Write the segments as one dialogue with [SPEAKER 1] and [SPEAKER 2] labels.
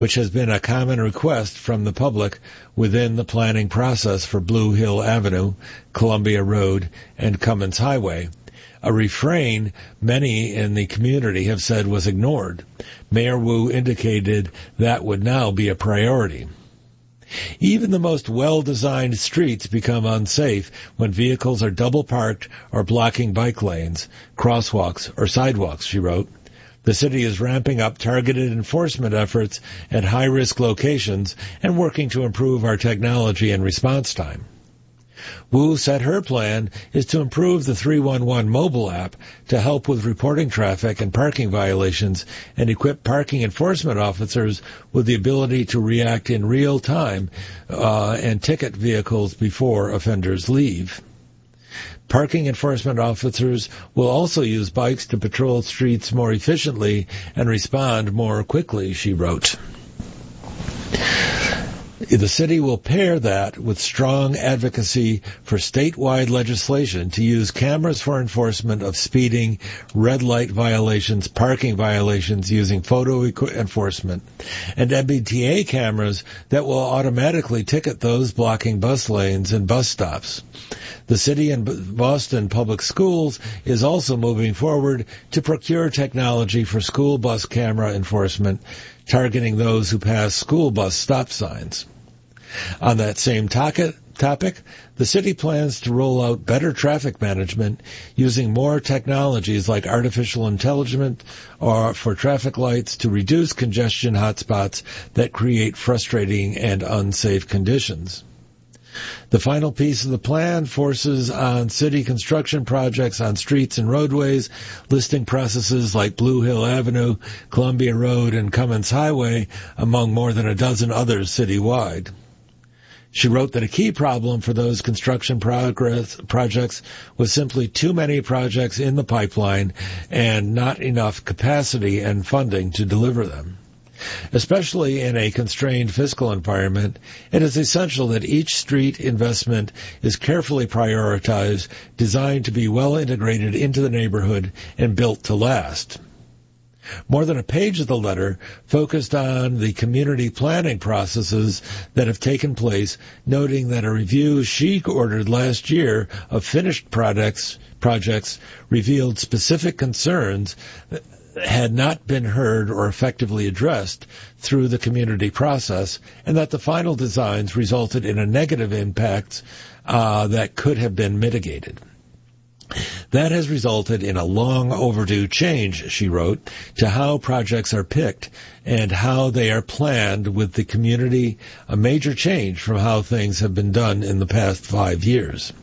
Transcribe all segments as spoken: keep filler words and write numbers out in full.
[SPEAKER 1] which has been a common request from the public within the planning process for Blue Hill Avenue, Columbia Road, and Cummins Highway, a refrain many in the community have said was ignored. Mayor Wu indicated that would now be a priority. Even the most well-designed streets become unsafe when vehicles are double parked or blocking bike lanes, crosswalks, or sidewalks, she wrote. The city is ramping up targeted enforcement efforts at high-risk locations and working to improve our technology and response time. Wu said her plan is to improve the three one one mobile app to help with reporting traffic and parking violations and equip parking enforcement officers with the ability to react in real time uh, and ticket vehicles before offenders leave. Parking enforcement officers will also use bikes to patrol streets more efficiently and respond more quickly, she wrote. The city will pair that with strong advocacy for statewide legislation to use cameras for enforcement of speeding, red light violations, parking violations using photo enforcement, and M B T A cameras that will automatically ticket those blocking bus lanes and bus stops. The city and Boston Public Schools is also moving forward to procure technology for school bus camera enforcement, targeting those who pass school bus stop signs. On that same topic, the city plans to roll out better traffic management using more technologies like artificial intelligence or for traffic lights to reduce congestion hotspots that create frustrating and unsafe conditions. The final piece of the plan forces on city construction projects on streets and roadways, listing processes like Blue Hill Avenue, Columbia Road, and Cummins Highway, among more than a dozen others citywide. She wrote that a key problem for those construction progress projects was simply too many projects in the pipeline and not enough capacity and funding to deliver them. Especially in a constrained fiscal environment, it is essential that each street investment is carefully prioritized, designed to be well integrated into the neighborhood, and built to last. More than a page of the letter focused on the community planning processes that have taken place, noting that a review she ordered last year of finished projects, projects revealed specific concerns that had not been heard or effectively addressed through the community process, and that the final designs resulted in a negative impact uh, that could have been mitigated. That has resulted in a long overdue change, she wrote, to how projects are picked and how they are planned with the community, a major change from how things have been done in the past five years.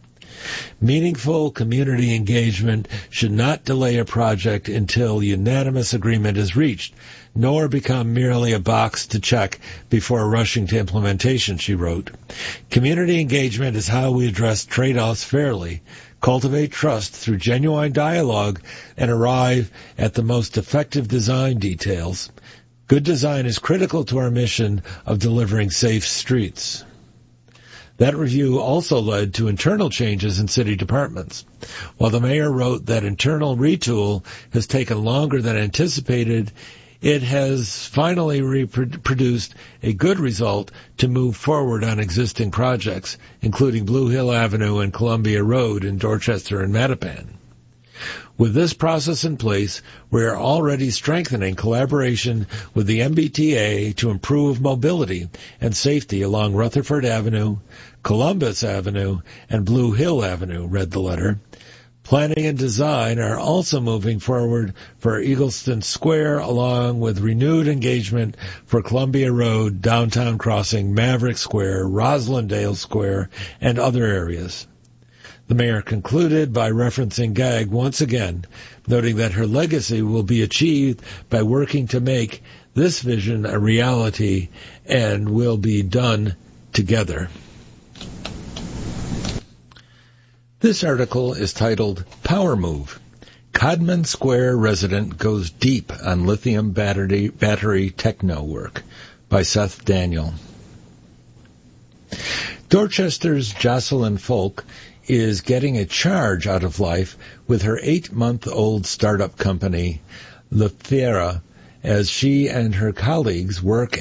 [SPEAKER 1] Meaningful community engagement should not delay a project until unanimous agreement is reached, nor become merely a box to check before rushing to implementation, she wrote. Community engagement is how we address trade-offs fairly, cultivate trust through genuine dialogue, and arrive at the most effective design details. Good design is critical to our mission of delivering safe streets. That review also led to internal changes in city departments. While the mayor wrote that internal retool has taken longer than anticipated, it has finally reproduced a good result to move forward on existing projects, including Blue Hill Avenue and Columbia Road in Dorchester and Mattapan. With this process in place, we are already strengthening collaboration with the M B T A to improve mobility and safety along Rutherford Avenue, Columbus Avenue, and Blue Hill Avenue, read the letter. Planning and design are also moving forward for Eagleston Square, along with renewed engagement for Columbia Road, Downtown Crossing, Maverick Square, Roslindale Square, and other areas. The mayor concluded by referencing G A G once again, noting that her legacy will be achieved by working to make this vision a reality and will be done together. This article is titled Power Move. Codman Square resident goes deep on lithium battery, battery techno work by Seth Daniel. Dorchester's Jocelyn Folk is getting a charge out of life with her eight-month-old startup company, Lithera, as she and her colleagues work